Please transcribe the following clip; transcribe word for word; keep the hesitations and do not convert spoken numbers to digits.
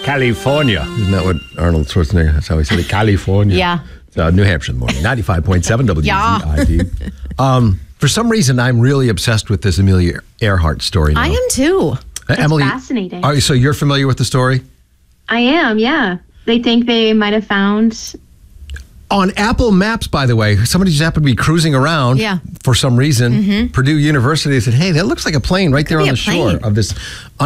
California. Isn't that what Arnold Schwarzenegger, that's how he said it? California. Yeah. Uh, New Hampshire in the morning, ninety-five point seven W Z I D. Yeah. um, for some reason, I'm really obsessed with this Amelia Earhart story now. I am too. Uh, Emily, fascinating. Are, so you're familiar with the story? I am, yeah. They think they might have found... On Apple Maps, by the way, somebody just happened to be cruising around Yeah. for some reason. Purdue University said, hey, that looks like a plane right there be on a the shore plane. of this